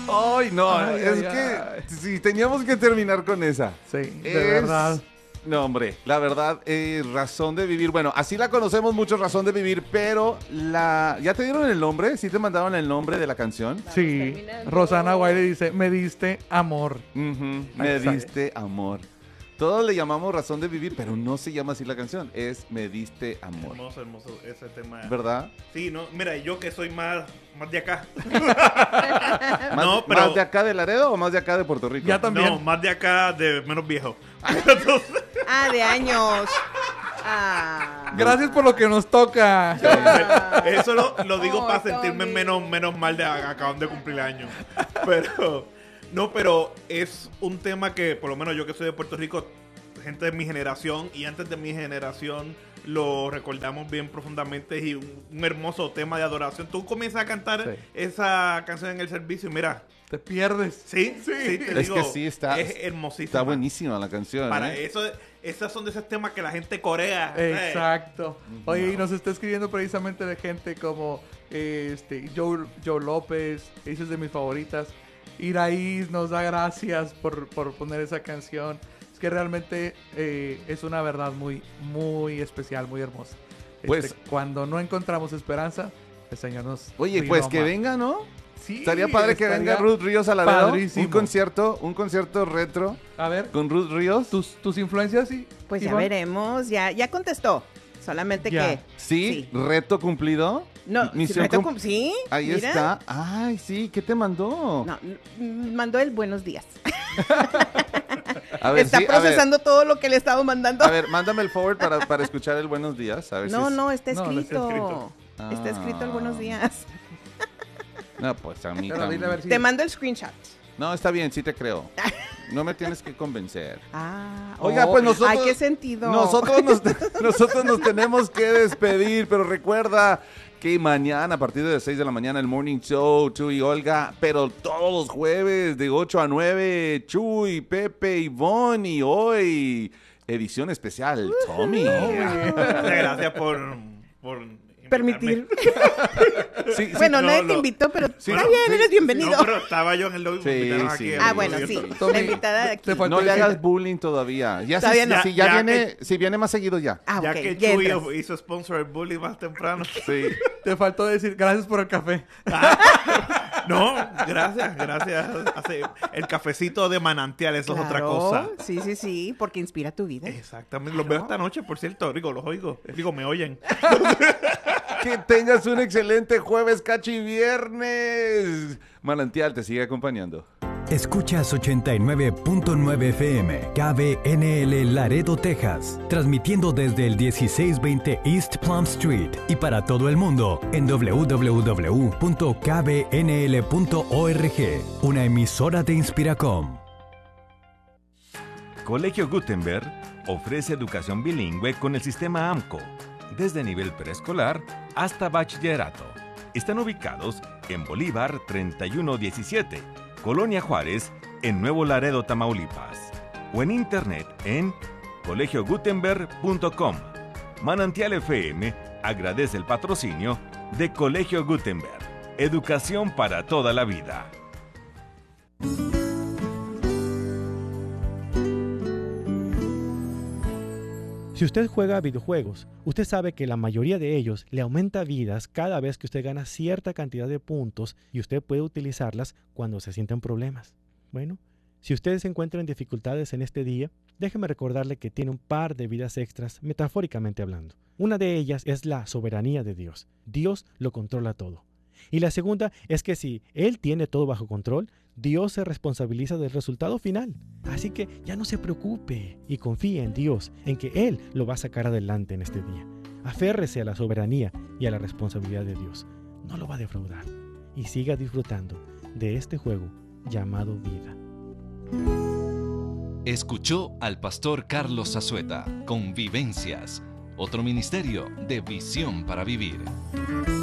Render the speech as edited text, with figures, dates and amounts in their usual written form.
Ay, no, Ay, es ay, que ay. sí, teníamos que terminar con esa. Sí, de verdad. No, hombre, la verdad, Razón de Vivir. Bueno, así la conocemos mucho, Razón de Vivir, pero ¿ya te dieron el nombre? ¿Sí te mandaron el nombre de la canción? Sí, terminando. Rosana Wiley dice, me diste amor. Ujú, me Exacto. diste amor. Todos le llamamos Razón de Vivir, pero no se llama así la canción. Es Me diste amor. Hermoso, hermoso ese tema. ¿Verdad? Sí, no, mira, yo que soy más de acá. ¿Más, No, pero- ¿Más de acá de Laredo o más de acá de Puerto Rico? Ya también. No, más de acá, de menos viejo. De años. Gracias por lo que nos toca. Eso lo digo Oh, para sentirme Tommy. menos mal de acaban de cumplir años. Pero es un tema que, por lo menos yo que soy de Puerto Rico, gente de mi generación y antes de mi generación, lo recordamos bien profundamente y un hermoso tema de adoración. Tú comienzas a cantar Sí. esa canción en el servicio y mira, Te pierdes. sí, te Es digo, que sí, está hermosísima. Está buenísima la canción. Para ¿eh? eso, esas son de esos temas que la gente corea. Exacto. Oye, y nos está escribiendo precisamente de gente como Joe López, esa es de mis favoritas. Iraíz nos da gracias por poner esa canción. Es que realmente es una verdad muy, muy especial, muy hermosa. Pues- Cuando no encontramos esperanza, el Señor nos... Oye, vino pues a que amar. venga, ¿no? Sí, Estaría padre que estaría venga Ruth Ríos a Laredo. padrísimo. Un concierto retro A ver, con Ruth Ríos. tus influencias, sí. Pues ya Ivonne? veremos, ya contestó. Solamente Ya. que... Sí, reto cumplido. No, Misión reto cum- sí, Ahí mira. está. Ay, sí, ¿qué te mandó? No, mandó el buenos días. A ver, Está sí, a ver. procesando todo lo que le he estado mandando. A ver, mándame el forward para escuchar el buenos días. A ver No, si es- no, está No, no está escrito. escrito. Está escrito el buenos Ah. días. No, pues a mí Pero también. dile a ver si... Te mando el screenshot. No, está bien, sí te creo. No me tienes que convencer. Oiga, Oh, pues nosotros... Ay, qué sentido. Nosotros nos tenemos que despedir, pero recuerda que mañana a partir de las 6 de la mañana el Morning Show, Chuy y Olga, pero todos los jueves de 8 a 9, Chuy, Pepe, Ivonne y hoy edición especial, Tommy. Gracias por Permitir. Sí, sí, Bueno, no, nadie no. te invitó, pero Sí, está no, bien, sí, eres sí, bienvenido. No, pero estaba yo en el lobby. Sí, me invitaron sí. aquí. Bueno, sí. Tommy, La invitada de aquí. te faltó no le decir- hagas bullying todavía. Ya Todavía si, no. si ya Ya viene, si viene más seguido ya. Ya Ok, que ya Chuy entras. hizo sponsor el bully más temprano. Sí. Te faltó decir gracias por el café. No, gracias. El cafecito de manantial, eso es otra Claro, cosa. Sí, porque inspira tu vida. Exactamente. Los veo esta noche, por cierto. Los oigo. Digo, me oyen. Que tengas un excelente jueves, cachi viernes. Manantial te sigue acompañando. Escuchas 89.9 FM, KBNL Laredo, Texas, transmitiendo desde el 1620 East Plum Street y para todo el mundo en www.kbnl.org, una emisora de Inspiracom. Colegio Gutenberg ofrece educación bilingüe con el sistema AMCO, desde nivel preescolar hasta bachillerato. Están ubicados en Bolívar 3117, Colonia Juárez, en Nuevo Laredo, Tamaulipas, o en internet en colegiogutenberg.com. Manantial FM agradece el patrocinio de Colegio Gutenberg, educación para toda la vida. Si usted juega videojuegos, usted sabe que la mayoría de ellos le aumenta vidas cada vez que usted gana cierta cantidad de puntos y usted puede utilizarlas cuando se sientan problemas. Bueno, si usted se encuentra en dificultades en este día, déjeme recordarle que tiene un par de vidas extras, metafóricamente hablando. Una de ellas es la soberanía de Dios. Dios lo controla todo. Y la segunda es que si Él tiene todo bajo control, Dios se responsabiliza del resultado final. Así que ya no se preocupe y confíe en Dios, en que Él lo va a sacar adelante en este día. Aférrese a la soberanía y a la responsabilidad de Dios. No lo va a defraudar. Y siga disfrutando de este juego llamado vida. Escuchó al pastor Carlos Azueta con Vivencias, otro ministerio de Visión para Vivir.